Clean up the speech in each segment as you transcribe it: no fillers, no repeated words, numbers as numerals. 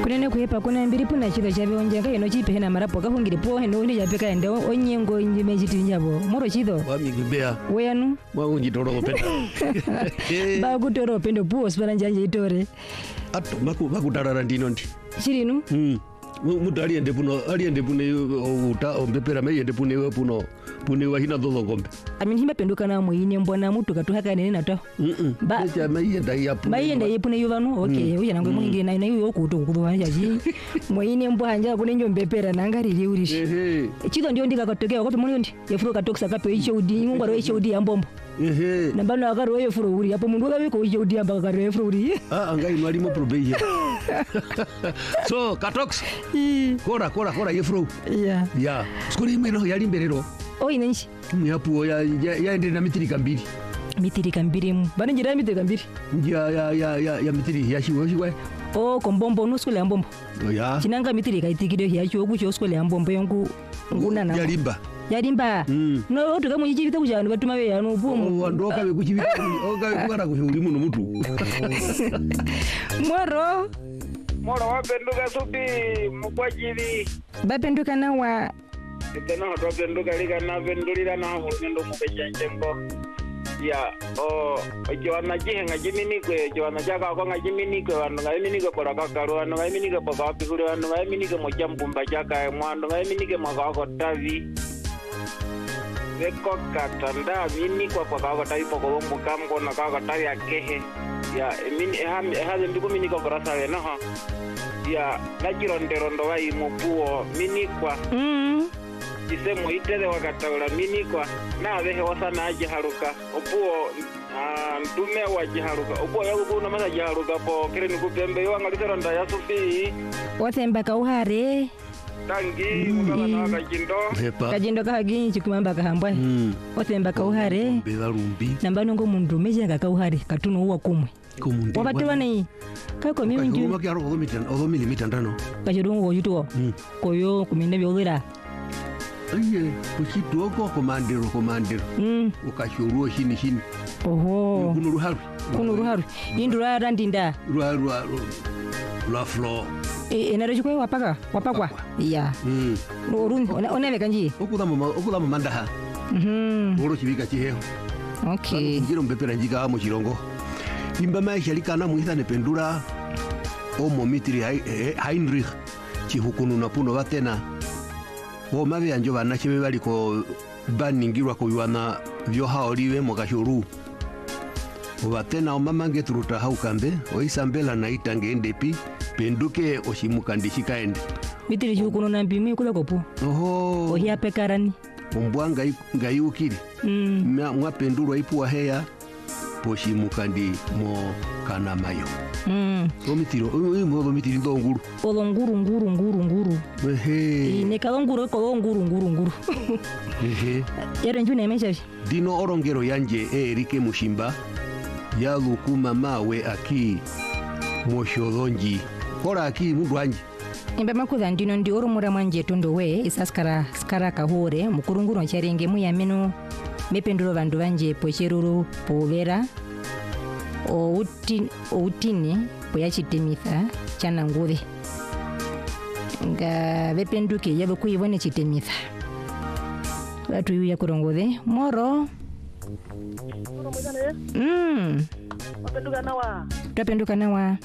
kunene kuyepa kuna mbiri puna chilo chabe onjanga ino chipe na marapo kahungire po heno ni yapeka ende onyengo njime chiti njabo moro chido wa migubea wenu mwangu njitoro penda ba kutoro pendo po spara njanje itore ato makutarara ndino ndi chirinu mutu aliende puno uta ombepera meyende pune wa hina dolo ngombe aminhimba penduka na muine mbona mutu katuhaka nene nato ba mayenda yepune yuvanu okay uya nangwe mwingire na ina yo kuto kudwa jaji muine mbwanja kune njombepera nangariri urishi chido ndio ndika katokea kwa muli ndi yefuro katoksa kape ichodi ingwa ro ichodi yambombo nambano akaro yefuro uri hapo mundu kabe ko ichodi yamba akaro yefuro uri angai nwali mo probeje so katoks kora yefuro ya skuli mwino yali mberero inenshi yapo yaende na mitirika mbiri bana njira mitirika mbiri ya mitiri yashiwe kombombo nuskole ya mbombo ya chinanga mitirika itikide yacho okucho skole ya mbombo yangu ngunana yalimba no tukamujivita kujana batuma be yanu bumu wandoka be kuchivita oga kugara kuhuli muno mutu moro wapenduka supi mukwajiri bapenduka nawa tena wapenduka lika na pendulira na ngendo mukechenjembo ya ikiwana jihenga jiminikwe ikiwana jaka kwa ngajiminikwe wandu ngaiminike kwa kakaru wandu ngaiminike kwa kapikuri wandu ngaiminike moja mpumba jaka mwandu ngaiminike mwaka tavi veko katanda minikwa kwa tavi poko mbukamko na kwa tavi akehe ya haze ndiku minikwa kwa sawe naha ya najironderondo wai mupuo minikwa isemo itele wakataula minikwa na vehe wasana ajiharuka opuo ntume wajiharuka opuo yakukuna masa jiharuka po kire nikupembe yowangaliseronda ya sufi watemba kauhare tangi mukabana kajindo kahagi chikumamba kahambwa watemba kauhare belarumbi nambano ngo mundu mejenga kauhare katuno uwa kumwe wabatewa nei kako mimi ndio kwa kiaro odo milimita ndano kajirungo yutuo koyo kuminde byolera aye kuchitoko komandero ukashuru shini oho kuno ruharu indura randinda ruha flo enarejikwe wapakwa ya urun oneve kanji okula mandaha oro chibika chiheho okay ngiro mbepera njika mu chirongo imba maisha likana muithane pendura omo mitri Heinrich chihukunu na puno batena mabe yanjo bana chebe baliko baningirwa kuywana byo haoliwe mukashuru batena omamange turuta haukambe oisambela na itange ndepi penduke oshimukandishika ende mitri chihukunu na mbimi kula kopo oho ohia pekarani ombwanga ngayukiri mwa pendurwa ipuwa heya poshimukandi mo kanamayo omitiro oimo mitiri ndonguru nguru ne kalonguru ko nguru yero njune mesha dino orongero yanje Erike Mushimba ya lukuma mawe aki mosholonji kora aki mundu anje imba makuza ndino ndi orumura mwanje tondo we isaskara kahore mukurunguru ncharenge muyameno mependuro vandu vanje pocheruru povera outini poyachitemisa chana nguve nga vependuke yavo kuivone chitemisa vatu yuya kurongove moro twapenduka nawa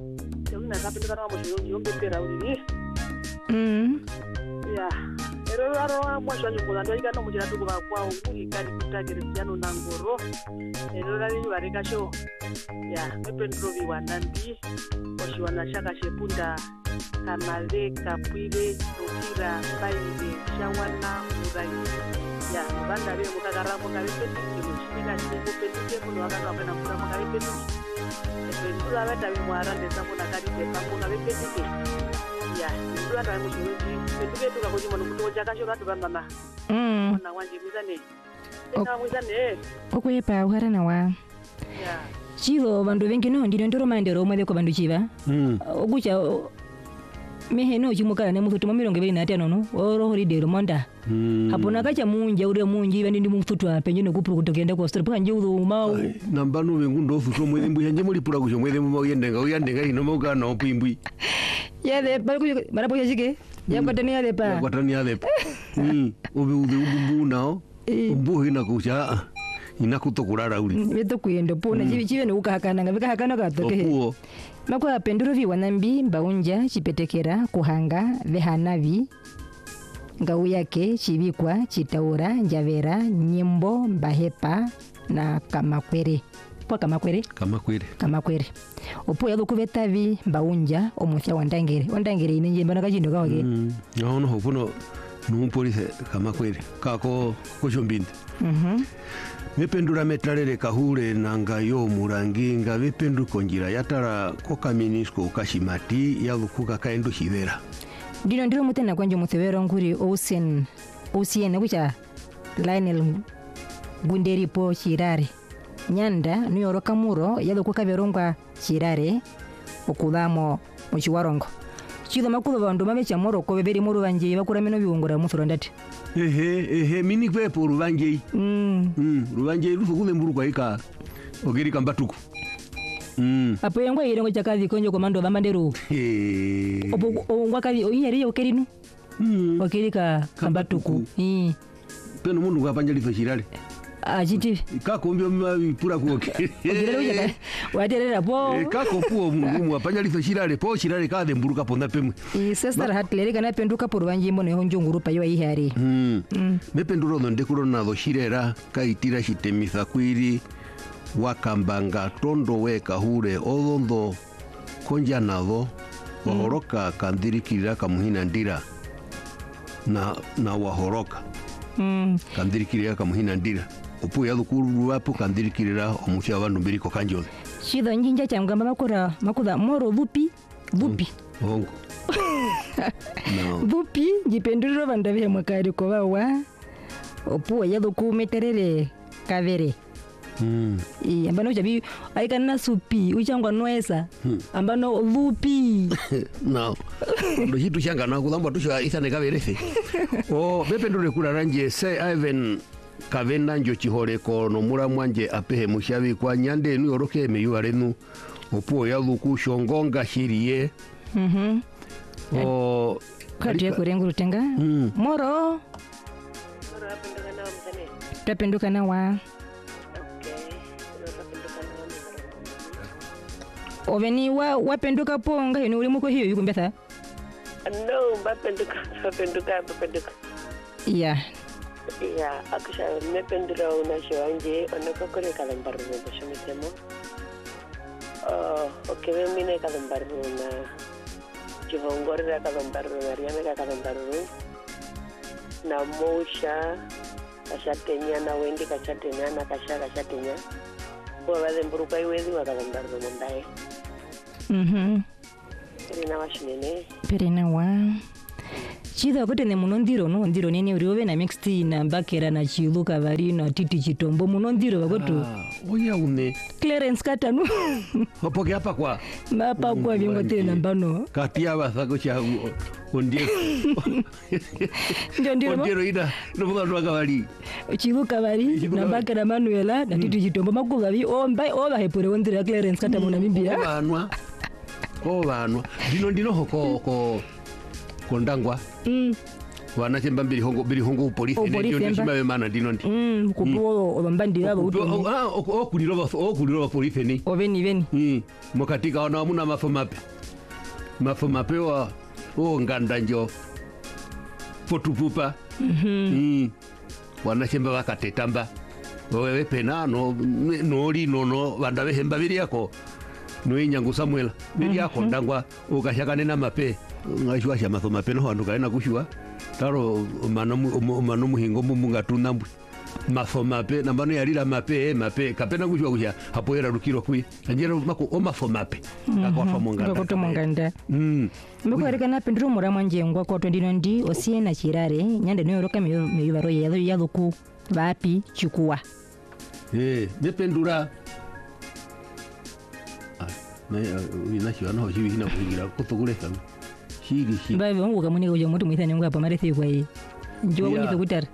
ya eroro mwasho nyunguza ndo ikano mujira tuko bakwa uri kali kutagere cyano nangoro eroro ali bareka sho ya mependro biwandandi oshiwana shaka shepunda kamale kapwile rukira baile shawana urai ya banda be mukagaramo kabipeti kimushika chipeti kuno wakati wapena kuna makabipeti ependura bata bimwarande samuna kali pepa kabipeti ya ndura ta mushuji penduke tuka koji monu kutoja kasho katu bamba na wanje mwizane okwepa uhara na wa ya chivo vandu vengi no ndino ndoro mandero omwe ko vandu chiva okucha meheno chimukala ne muthutu 25 no oro holiday monda hapona kacha munja uri munji vandi ndi muthutu apenje no kupuru kutokenda ko strip kanje udhuma nambano vengu ndofu so mwezi mbuya nje mulipura kusho mwezi mwa uyendenga ino mauka na opimbwi ya de pa ku mara po yake ya kwatania de pa kwatania de obe ubumbu nao umbu hina kucha inakutokurara uri beto kuyendo pona chive ne ukahakana ngabikahakana katoke makwa penduro vi wanambi mbaunja chipetekera kuhanga vehanavi ngau yake chibikwa chitaura njavera nyimbo mbahepa na kamakwere kwa kamakwere opo yado kubetavi mbaunja omuthya wandangere ine njemba nakachindo kawake no hofuno numpolise kamakwere kako kochombinde vependura metarere kahure nanga yo muranginga vependuko njira yatara kokaminisco kashimati yalukuka kaendo hivera ndiro mutena kwanje muthevero nguri Ousien kucha Lionel Gunderipo Chirare nyanda nuyoro kamuro yalukuka verongwa Chirare okudamo muchiwarongo chido makudo vandu mamecha moro ko beberi moro banje bakura meno biungura musorondati mini kwe por rubanje rubanje rufukume mburu kwa ika ogeri kambatuku apo yengwa irengo chakazi konjo komando bamanderu opo ngwa kazi oyeri yokerinu okeri ka kambatuku peno mundu kwa panja lifashirale ajiti kakombyo mapura kuoke waterera po kakopuo mungu apanya lifashirale po shirale ka demburuka ponda pemwe sister hatleri kana penduka por banji mone honjo ngurupa yo ihari mependuro donde kurona do shirera kaitira shitemisa kwiri wakambanga tondo weka hure odondo konja nado wahoroka kandirikira kamuhina ndira na wahoroka kandirikira kamuhina ndira opo yadukuru wapo kandirikira omucha abantu mbiriko kanjole shido njinja chamgamba makuda moro vupi hongo vupi jipenduro bandavi mwakari ko bawa opo yadukumeterere kavere ambano jabi aikana supi uchangwa noesa ambano vupi no ndo hitu changa na kudamba tusha isane kaverefe bependure kula ranje se Ivan kavenda njo chihoreko no mura mwanje apehe mushabi kwa nyande nu yoroke meyuarenu opo yaluku shongonga shiriye kati kurengu rutenga moro tapenduka na wa oveni wapenduka ponga yoni uli muko hiyo yukumbetha no bapenduka yeah akusha mependura unashwanje onakokore kalambaru bashomitemo okewe mine kalambaru na jihongorera kalambaru na riameka kalambaru na mosha kashatenya na wendi kashatenya na kashatenya kwa wale mburuka iwezi wa kalambaru mondae perina wa chido kote ne munondiro nene uriove na mixed na bakera na chiluka varino titi chitombo munondiro bakoto oya une Clarence Katanu opoke hapa kwa vingo tena mbano katia basako cha ondie ondiro ida no buga ndo akabali chiluka vari na bakera Manuela na titi chitombo makuga vi oba hepure ondira Clarence Katanu na mimbia banwa dino hoko kondangwa wana chemba mbili hongo polisi ndio nshima mana dino ndi kupo obambandira abo okuliro polisi ni oveni mokatika ona muna mafo mape wa nganda njo potupupa wana chemba wakatetamba wewe pena no bandabe hemba biri yako Nyangu Samuel biri yako ndangwa ukashakane na mape ngashwa sha matho mape no handu kaena kushwa taro manu muhingo mumunga tunambwe matho mape nambano yalira mape kapena kushwa hapo era rukiro kwi anjero mako matho mape akwafa monganda mbako reka na pendro mura mwanjengwa ko 20 osie na Chirare nyande no yoroka meyubaro yaluku vapi chikuwa nependura na inashwa no hivi hina kuingira kutuguleka shiri babe wangu kamuni ujo mutu mwithane ngo hapa marethi kwa hii njoo kunyiza kutara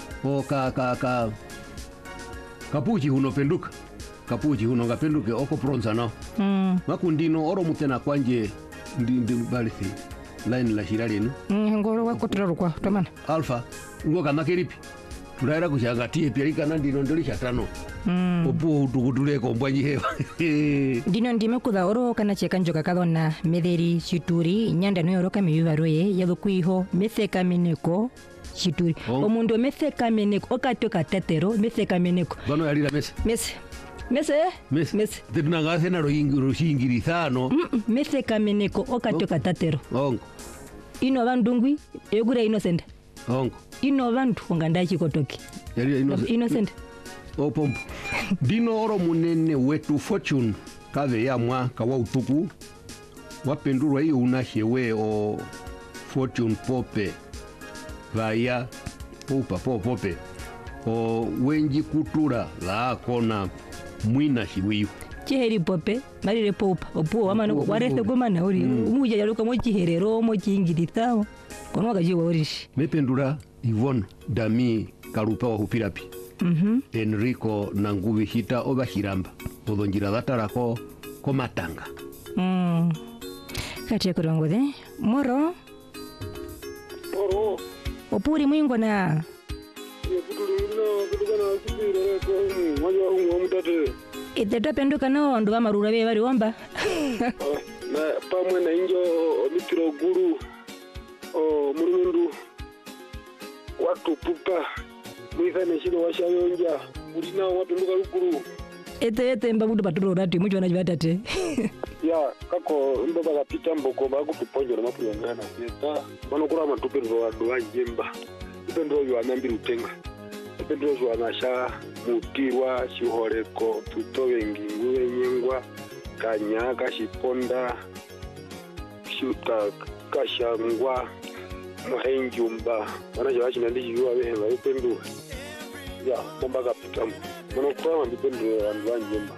kapuchi huno penduka kapuchi huno ngapenduke oko pronza no makundino oro mutena kwanje ndi balithi line la shiralinu ngoro wakotera kwa tamana alfa ngo kama kiripi tulaira kuchagatie pierikana ndino ndoli chatano opo utukutuleko mbwanyi hewa ndino ndimekutha oro kana chekanjoka kathona metheri chituri nyanda no yoroka miyuvaroye yathukwiho metheka meneko chituri omundu metheka meneko okatoka tatero metheka meneko bano yalira mese tinangase na roshingirithano metheka meneko okatoka tatero ongo ino vandungwi egura innocent ongo ino vantu ongandachikotoki innocent opompo dino oro munene wetu Fortune kave yamwa kawa utuku wapendurwa iyo unashewe o Fortune pope vaya pope o wenji kutura la kona mwina shiwiyu chiheri pope marire popa opuo wamano warete gomana uri umuja yaluka mo chiherero mo chingirithao kono wakajiwa orishi mependura Yvonne Dami Kalupa wa hupirapi Enrico Nanguvi hita oba hiramba odonjira datarako komatanga kati kurongode moro opuri mwingo na ite penduka no andu amarura be bari womba na pamwe na injo mitiro guru o murundu watu pupa mwithane shiro washayonja urina watu nduka ruguru ete mbabudu paturo rati mucho na jibatate ya kako mbaba kapita mboko bakutuponja na mapu yangana yeta manokura matupendo wa doa jemba ipendo yo anambi rutenga ipendo yo anasha mutirwa shihoreko tutowe nginguwe nyengwa kanyaka shiponda shuta kashangwa muhenjumba wanaje wachinandishi yuwa wehe ipendo ya bomba kapita manokura mambipendo wa doa jemba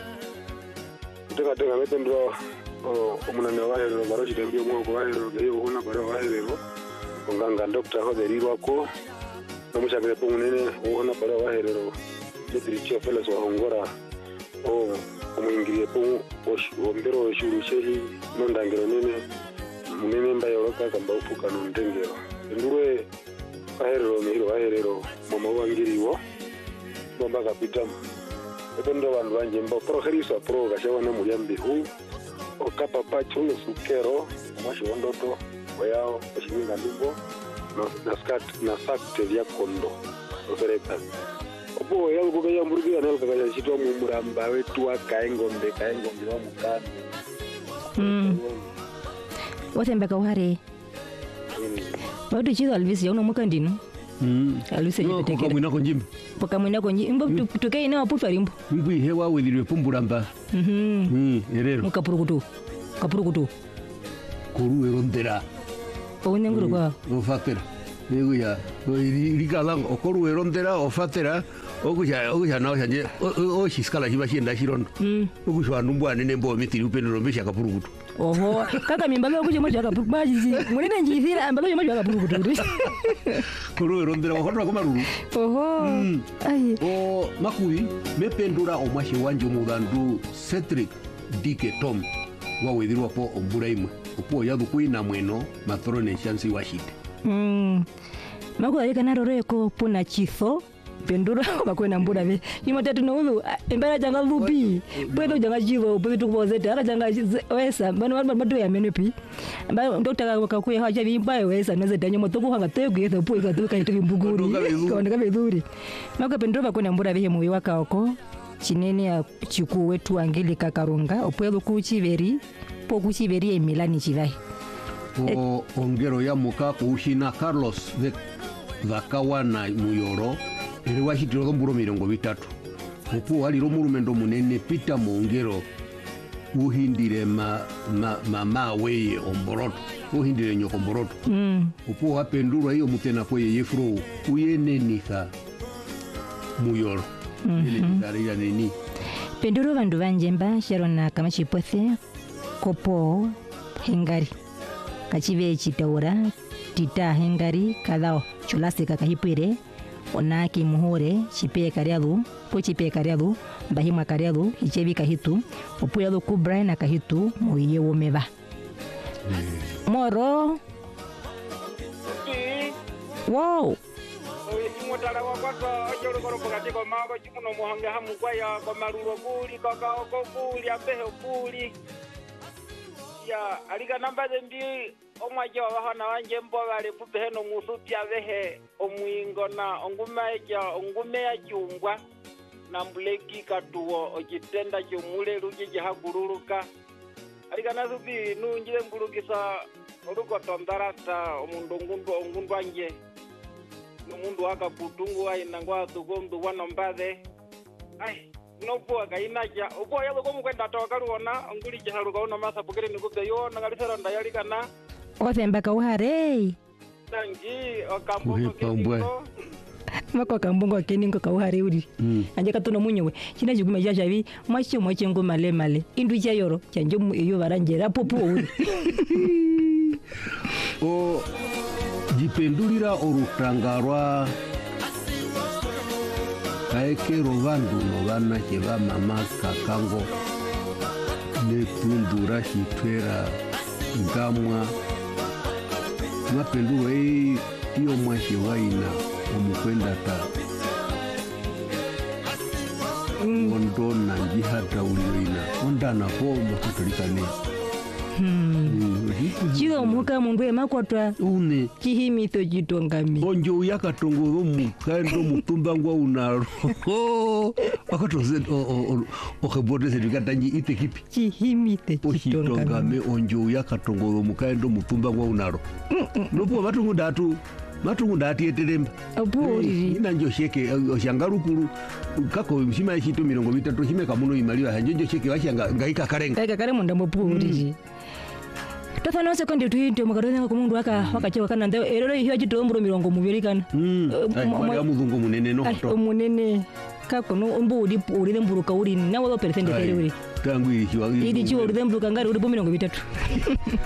teka metendo omunane waherero baroshi tembio mwoko waherero geyo hona bara waherero onganga Dr. Hoderirwa ko namushakire po munene hona bara waherero litiricho felas wa hongora omwingiriye po ombero shuru shehi nondangero nene munene mbayo roka kamba ufuka no ndengero ndurwe waherero mama wangiriwo bomba kapita ependo vanhu vanjemba proherisa pro kashawana muriambi hu okapa pacho sukero mwashondoto wayao oshininga ndimbo na sakte vya kondo ofereka opo yao kubeya mburgia na kakaja shitwa muramba wetu akaengombe wa mukani watembeka uhare watu chizo alvisi ya mukandino aluse yipetekera kamwina konjimba pakamwina konjimba tukai na wapufa rimbo mbwi hewa wedhirwe pumbulamba erero kapurukutu kuru erondera onenguru kwa ofatera nego ya irikalang okoru erondera ofatera okuja nawo chanje oshiskala chiba chienda chirondo okushwa numbwane nembo mitiri upendero mbesha kapurukutu oho kaka mimbaga okuje moja akapurukutu munene njithira ambaga moja akapurukutu kuru erondera okoru komaruru oho ai makubi mependura omwashe wanje umudandu Cedric Dike Tom wawethirwa po ombura imwe opo yathukwina mweno matrone chance washite makualika naroreko puna chitho pendura bakwena mbura be imatatu no ulu embara janga lupi bwedo janga jivo bwedo kubozeta aka janga wesa bano bado ya menepi amba ndotaka wakakuye haja bimbayo wesa noze danyo motoko hanga tego yeso po ikatuka ito mbuguri kaoneka bedhuri maka pendura bakwena mbura be muyi wakaoko chinene ya chiku wetu Angelica Karunga opwelo kuchiveri po kuchiveri Milani chivai ongero ya muka kushina Carlos Vakawana muyoro eri washitiro komburo 30 opo waliro murumendo munene Peter Mongero uhindire mama weye omboroto uhindire nyoko omboroto opo wapendurwa iyo mutena kweye yefro uyenenitha muyoro ile nini penduro vandu vanjemba sharona kama chipothe kopo hengari kachive chitaura tita hengari kadao chulasika kahipire onaki muhore chipe kariadu bahima kariadu ichevi kahitu opuyadu kubra na kahitu moye womeva Moro. Wow. Mutala wakwato ojoro koro pokati ko mago chimuno muhange hamu kwa ya ko maruro kuli kakao ko kuli ambehe kuli ya alika namba zembi omwaje wabahona wanje mbo bale pupehe no musupya behe omwingo na ongume ya chumbwa na mbuleki katuwo ojitenda chomule ruji jahaguruluka alika nasubi nunjile mbulukisa olukoto ndarata omundu ongundu anje mundu akaputungu ainangwa tugondu wanombade ai nopo kainaja upo yalo komu kwenda toka ruona nguli jaharuka ona masa pokere nikube yo nangalisera ndayali kana Othemba kauhare. Tangi okambo kiko Mako kambongo keningo kauhare uri. Anje katono munyewe china juguma jajavi mwache ngo male indu jayoro chanje iyo baranjera popo uri. O jipendulira orutangarwa kaekero vandu novana cheva mama kakango netundura chitwera ngamwa mapendulo iyo mwashe waina omukwenda ta ondona njihata ulioina ondana po makatolikane Chido muka mundu emakwatwa une chihimito chitongami onjo uyakatongo mukaendo mutumba ngwa unaro akatoze okebode sedikatanji itekipi chihimite chitongami onjo uyakatongo mukaendo mutumba ngwa unaro nopo matungu ndati eteremba Apuri inanjo sheke oshangarukuru kako mshima chitu 30 shime kamuno imaliwa hanjo sheke washanga ngaika karenga kare munda mopuri Tafano sekondi tuite mukaronga ko mundu wakachewa kana nda erero hiyo chitombro 20 kana mwa muzungu munene no to munene kako no mbudi uri mburuka uri nawo percent tere uri tangu iri chiwa iri chiwa uri mburuka ngari uri 30